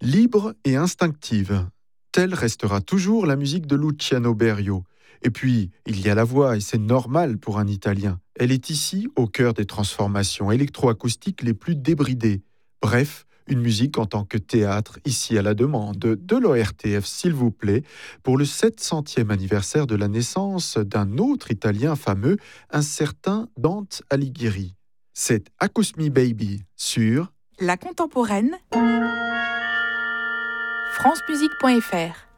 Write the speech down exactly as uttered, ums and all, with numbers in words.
Libre et instinctive, telle restera toujours la musique de Luciano Berio. Et puis, il y a la voix, et c'est normal pour un Italien. Elle est ici au cœur des transformations électroacoustiques les plus débridées. Bref, une musique en tant que théâtre, ici à la demande de l'O R T F, s'il vous plaît, pour le sept centième anniversaire de la naissance d'un autre Italien fameux, un certain Dante Alighieri. C'est Acousmi Baby sur La contemporaine, francemusique point f r.